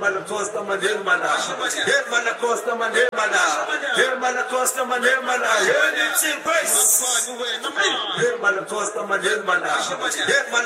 Costa man, Hermana. Hermana Costa man, Hermana. Hermana Costa man, Hermana. Hear them sing praise. Hermana Costa man, Hermana. Hermana